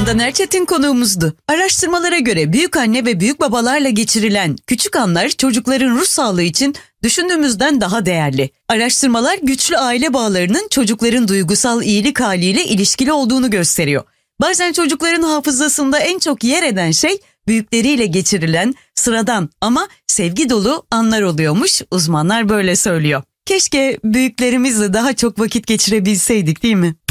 Handan Erçetin konuğumuzdu. Araştırmalara göre büyükanne ve büyükbabalarla geçirilen küçük anlar çocukların ruh sağlığı için düşündüğümüzden daha değerli. Araştırmalar güçlü aile bağlarının çocukların duygusal iyilik haliyle ilişkili olduğunu gösteriyor. Bazen çocukların hafızasında en çok yer eden şey büyükleriyle geçirilen sıradan ama sevgi dolu anlar oluyormuş, uzmanlar böyle söylüyor. Keşke büyüklerimizle daha çok vakit geçirebilseydik, değil mi?